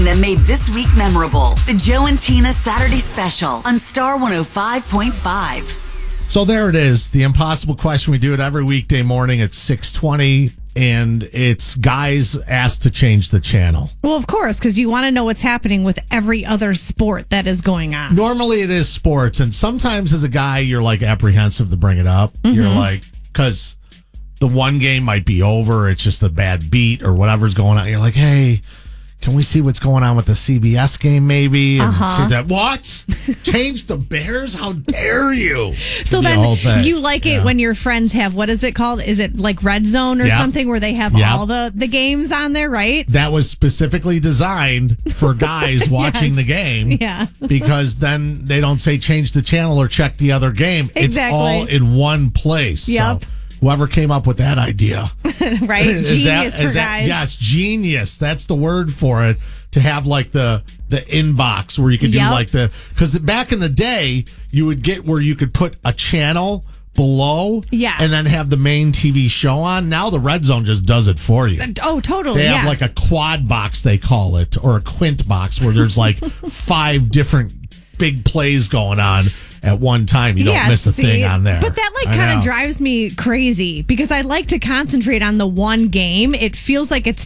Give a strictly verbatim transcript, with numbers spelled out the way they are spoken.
That made this week memorable. The Joe and Tina Saturday Special on Star one oh five point five. So there it is. The impossible question. We do it every weekday morning at six twenty, and it's guys asked to change the channel. Well, of course, because you want to know what's happening with every other sport that is going on. Normally it is sports, and sometimes as a guy, you're like apprehensive to bring it up. Mm-hmm. You're like, because the one game might be over. It's just a bad beat or whatever's going on. You're like, hey, can we see what's going on with the C B S game maybe? And uh-huh. see that, what? Change the Bears? How dare you? So then you like it yeah. when your friends have, what is it called? Is it like Red Zone or yep. something where they have yep. all the, the games on there, right? That was specifically designed for guys watching yes. the game. Yeah. Because then they don't say change the channel or check the other game. Exactly. It's all in one place. Yep. So whoever came up with that idea. Right? Genius that, for that, guys. Yes, genius. That's the word for it. To have like the the inbox where you could yep. do like the... Because back in the day, you would get where you could put a channel below yes. and then have the main T V show on. Now the Red Zone just does it for you. Oh, totally. They have yes. like a quad box, they call it, or a quint box where there's like five different big plays going on at one time. You don't yeah, miss a see, thing on there. But that like kind of drives me crazy because I like to concentrate on the one game. It feels like it's